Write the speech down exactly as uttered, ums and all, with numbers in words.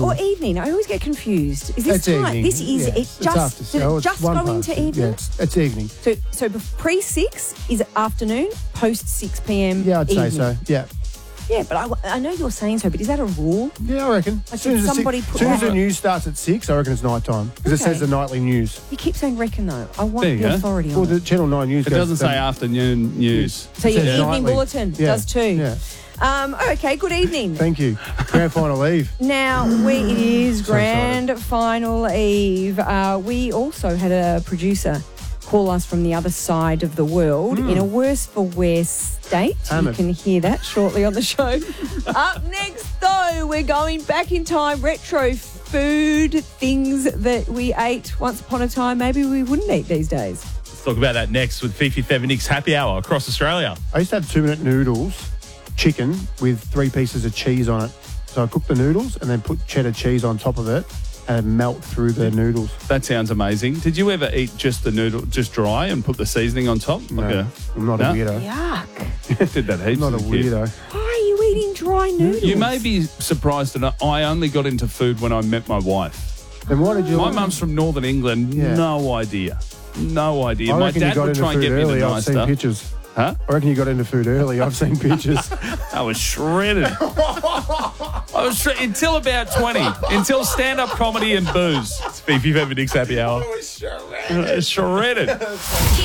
till... or evening? I always get confused. Is this It's time? evening. This is yeah. it. It's Just after, did so it it's just one go past into it. evening? Yeah, it's, it's evening. So so pre six is afternoon, post six p m. Yeah, I'd evening. say so. Yeah. Yeah, but I, I know you're saying so. But is that a rule? Yeah, I reckon. Like, As soon did as, the somebody six, put soon as that- the news starts at six, I reckon it's night time because it Okay. says the nightly news. You keep saying reckon though. I want There you the go. authority Well, on the it. Channel nine news. It goes- doesn't say um, afternoon news. So it your says evening nightly. bulletin Yeah. does too. Yeah. Um, okay, good evening. Thank you. Grand final eve. Now, we, it is So grand final eve. Uh, we also had a producer call us from the other side of the world in a worse for wear state. Hammered. You can hear that shortly on the show. Up next, though, we're going back in time. Retro food, things that we ate once upon a time maybe we wouldn't eat these days. Let's talk about that next with Fifi Fevinix Happy Hour across Australia. I used to have two-minute noodles, chicken with three pieces of cheese on it. So I cook the noodles and then put cheddar cheese on top of it and melt through the noodles. That sounds amazing. Did you ever eat just the noodle, just dry, and put the seasoning on top? No, Like a- I'm not No? a weirdo. Yuck. did that heaps I'm not a as kid. weirdo. Why are you eating dry noodles? You may be surprised that I only got into food when I met my wife. Then why did you... My mum's from Northern England. Yeah. No idea. No idea. I My reckon you dad got would into try and food get me early. the I've nice seen stuff. pictures. Huh? I reckon you got into food early. I've seen pictures. I was shredded. I was shred- until about twenty. Until stand-up comedy and booze. It's Fifi Fevinix Happy Hour. Shredded.